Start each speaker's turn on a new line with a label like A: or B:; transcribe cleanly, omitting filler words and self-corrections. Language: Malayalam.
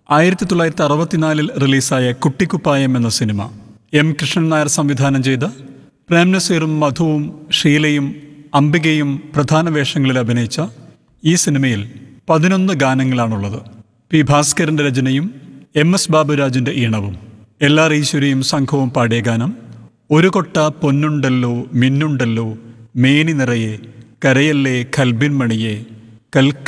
A: 1964 റിലീസായ കുട്ടിക്കുപ്പായം എന്ന സിനിമ. എം കൃഷ്ണൻ നായർ സംവിധാനം ചെയ്ത, പ്രേംനസീറും മധുവും ഷീലയും അംബികയും പ്രധാന വേഷങ്ങളിൽ അഭിനയിച്ച ഈ സിനിമയിൽ 11 ഗാനങ്ങളാണുള്ളത്. പി ഭാസ്കരന്റെ രചനയും MS ബാബുരാജിന്റെ ഈണവും. LR ഈശ്വരിയും സംഘവും പാടിയ ഗാനം ഒരു കൊട്ട പൊന്നുണ്ടല്ലോ മിന്നുണ്ടല്ലോ മേനി നിറയെ കരയല്ലേ കൽബിൻ മണിയെ കൽക്ക